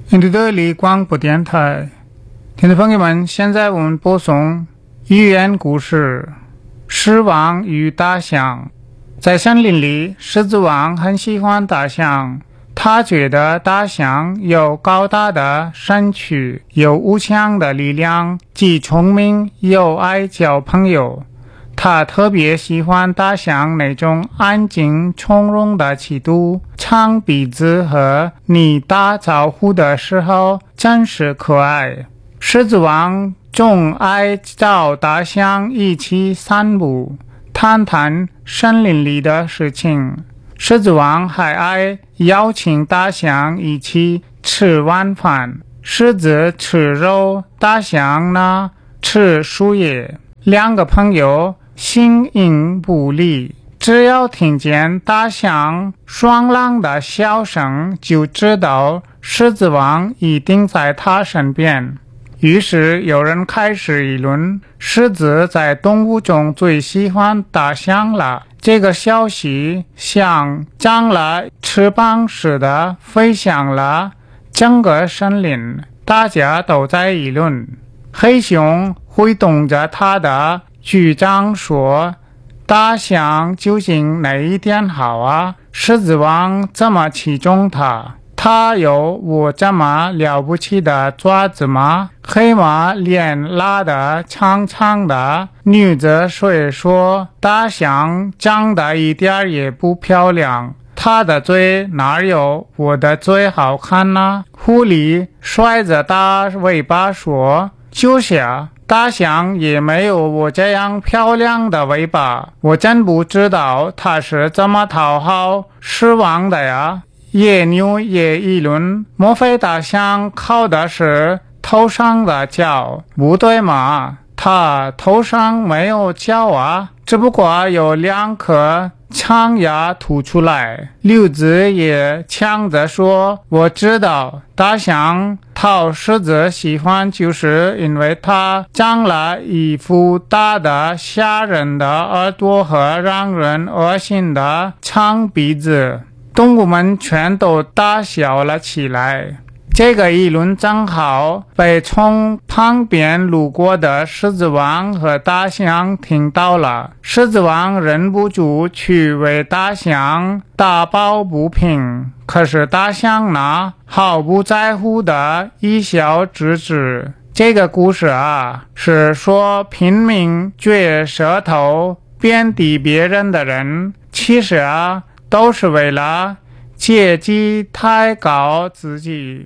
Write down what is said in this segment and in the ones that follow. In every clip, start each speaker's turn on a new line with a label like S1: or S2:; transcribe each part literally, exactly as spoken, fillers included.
S1: 印度的立广播电台，听众朋友们，现在我们播送寓言故事《狮王与大象》。在森林里，狮子王很喜欢大象，他觉得大象有高大的身躯，有无强的力量，既聪明又爱交朋友。他特别喜欢大象那种安静从容的气度，长鼻子和你打招呼的时候真是可爱。狮子王总爱找大象一起散步，谈谈森林里的事情。狮子王还爱邀请大象一起吃晚饭。狮子吃肉，大象呢吃树叶。两个朋友形影不离，只要听见大象爽朗的笑声，就知道狮子王一定在他身边。于是有人开始议论，狮子在动物中最喜欢大象了。这个消息像长了翅膀似的飞向了整个森林，大家都在议论。黑熊挥动着他的局长说，大象究竟哪一点好啊？狮子王这么器重它，它有我这么了不起的爪子吗？黑马脸拉得长长的，女子虽说大象长得一点也不漂亮，它的嘴哪有我的嘴好看呢？狐狸甩着大尾巴说，就是啊，大象也没有我这样漂亮的尾巴，我真不知道它是怎么讨好狮王的呀。野牛也议论，莫非大象靠的是头上的角？不对嘛，它头上没有角啊，只不过有两颗长牙凸出来。刘子也抢着说，我知道大象讨狮子喜欢，就是因为它长了一副大的吓人的耳朵和让人恶心的长鼻子。动物们全都大笑了起来。这个议论正好被从旁边路过的狮子王和大象听到了。狮子王忍不住去为大象打抱不平，可是大象呢，毫不在乎的一笑置之。这个故事啊，是说拼命撅舌头贬低别人的人，其实啊都是为了借机抬高自己。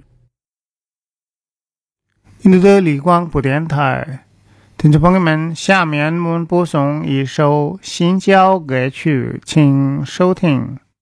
S1: 印度的立广播电台，听众朋友们，下面我们播送一首新教歌曲，请收听。